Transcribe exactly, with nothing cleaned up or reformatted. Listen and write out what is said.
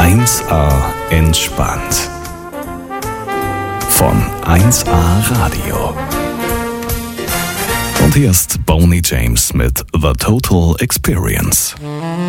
eins A entspannt. Von eins A Radio. Und hier ist Boney James mit The Total Experience.